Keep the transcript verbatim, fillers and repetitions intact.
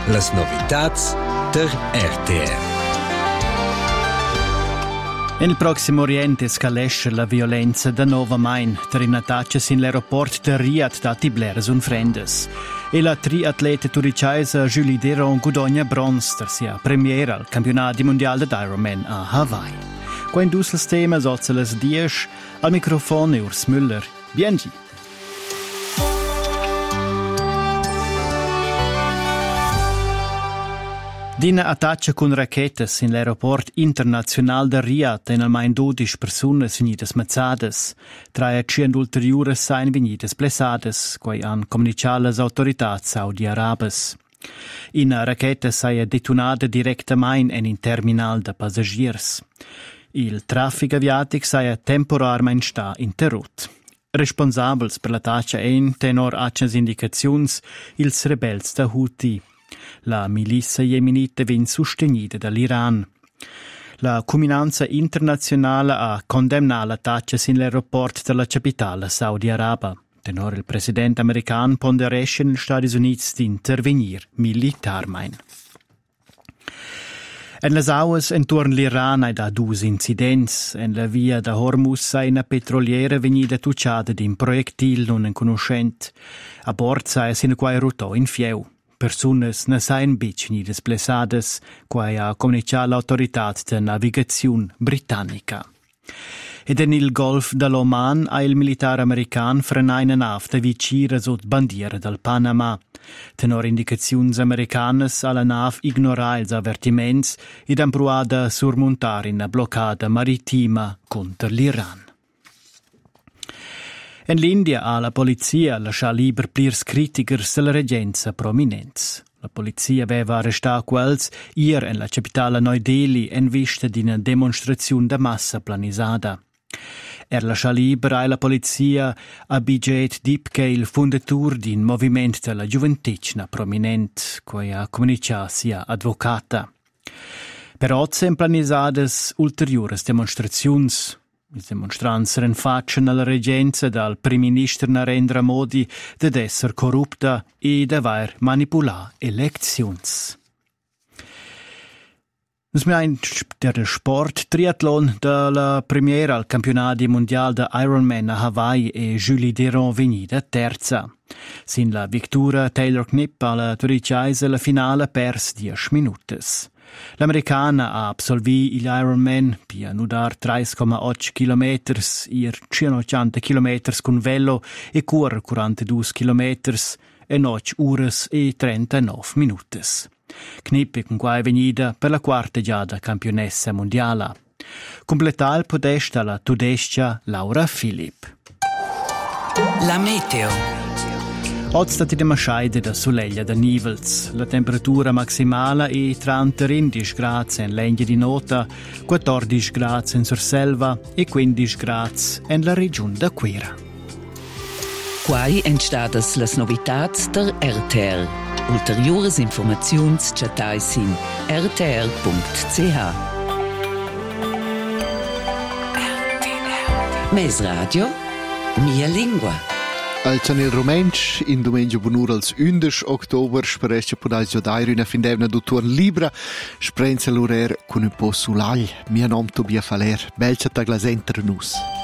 Las novitats der R T R. Nel Prossimo Oriente scalesce la violenza da nova main, tra in attacchi in l'aeroport de Riyadh da Tibleres un frendes. E la triatlete turiciaisa Julie Deron guadagna bronze per sia premiera al campionato mondiale d'Ironman a Hawaii. Qua in dus les temas ozza les dies, al microfono Urs Müller. Biengi. Dina attacca con rachetes in l'aeroport internazional de Riyadh en almain dodici personas venidas mazzades. Trae cient ulteriores sain venidas blessades, quai han comunicato las autorità saudi-arabes. Ina raqueta saia detonada directamain en in terminal de passagiers. Il traffic aviatic saia temporarmain sta interrot. Responsabels per l'attacca en tenor accias indicaziuns ils rebels da Houthi. La milizia yemenita vien sostenida dall'Iran. La comunanza internazionale ha condemnato l'attacco in l'aeroport della capitale saudi-araba. Tenor il presidente americano ponderesce negli Stati Uniti di intervenire militarmente. En las auas entorn l'Iran hai da dus incidents. En la via da Hormuz hai una petroliera venida tucciata di un proiectil non inconoscent. A bord sai sine quai rutò in fieu. Personas ne sain bicinides blessades, quai ha comunicato l'autorità de navigazione britannica. Ed en il Golf dall'Oman ha il militare american frenai una nafta vicina sotto bandiera del Panama. Tenor indicaziuns americanas alla nav ignorar ils avvertiments ed ampruada surmontare una bloccada marittima contro l'Iran. En l'India ha la polizia lasciato liber plirs criticers della regenza prominents. La polizia aveva arrestato quels ier en la capitale New Delhi en vista di una demonstrazione da massa planisada. Er lasciato liber la polizia Abhijit Dipke, il fondatur di un movimento della giuventicna prominent, cui ha comunicato sia avvocata. Però sen planisadas ulteriores demonstraziuns. I demonstranti rinfacciano alla regenza dal primo ministro Narendra Modi ed essere corrupta e di aver manipolato elezioni. Der sport triathlon della premiera al campionato mondiale di Ironman a Hawaii e Julie Deron venida terza. Sin la vittoria Taylor Knipp alla turiciaisa la finale pers dieci minutos. L'americana ha absolvito l'Ironman per nudar tre virgola otto chilometri, ir centottanta chilometri con velo e corre quarantadue chilometri e otto ore e trentanove minuti. Knipp è con qua è venida per la quarta giada campionessa mondiale. Completa il podesta la tudescia Laura Philipp. La meteo. Oggi stati de maschaide da soleglia da Nivels. La temperatura maximale è trentuno gradi in Legna di Nota, quattordici gradi in Surselva e quindici gradi in la regione da Quera. Quai entstadas las novitats der R T R. Ulteriores informaziuns chatais in r t r punct c h. Mes radio, mia lingua. Al Channel Romensch, in domenica bunura als undici ottober, spreche per al giudairo una findevna dottor Libra, sprenza l'orer con un po' sulagl. Mia nom Tobia Faler, belcia tagla sentra nus.